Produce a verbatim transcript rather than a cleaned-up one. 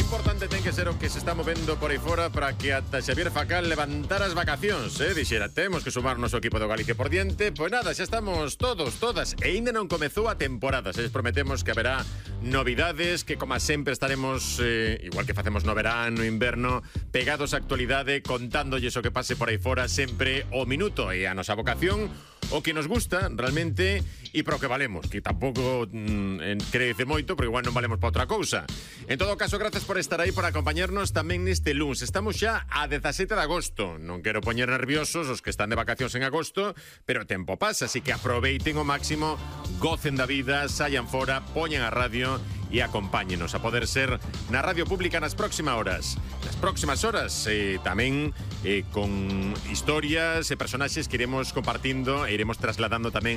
importante ten que ser o que se está movendo por aí fora para que ata Xavier Facal levantara as vacacións, eh? Dixera, temos que sumarnos ao equipo do Galicia por diante. Pois nada, xa estamos todos, todas. E ainda non comezou a temporada. Se les prometemos que haberá novidades, que como sempre estaremos, eh, igual que facemos no verano, no inverno, pegados á actualidade, contándolles o que pase por aí fora, sempre o minuto. E a nosa vocación, o que nos gusta realmente e pro que valemos, que tampouco mm, crece moito, pero igual non valemos para outra cousa. En todo caso, gracias por estar aí, por acompañarnos tamén neste luns. Estamos xa a dezasete de agosto. Non quero poñer nerviosos os que están de vacacións en agosto, pero o tempo pasa, así que aproveiten o máximo, gocen da vida, saian fora, poñen a radio e acompáñenos a poder ser na Radio Pública nas próximas horas. Nas próximas horas eh, tamén eh, con historias e personaxes que iremos compartindo e iremos trasladando tamén